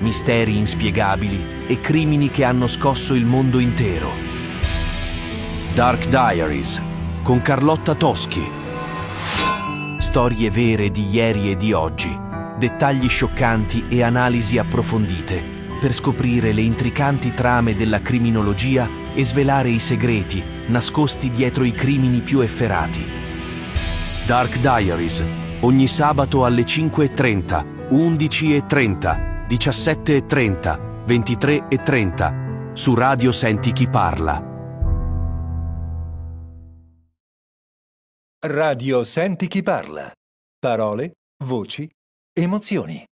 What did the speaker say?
misteri inspiegabili e crimini che hanno scosso il mondo intero. Dark Diaries con Carlotta Toschi. Storie vere di ieri e di oggi, dettagli scioccanti e analisi approfondite per scoprire le intricanti trame della criminologia e svelare i segreti nascosti dietro i crimini più efferati. Dark Diaries, ogni sabato alle 5:30, 11:30, 17:30, 23:30, su Radio Senti Chi Parla. Radio Senti Chi Parla. Parole, voci, emozioni.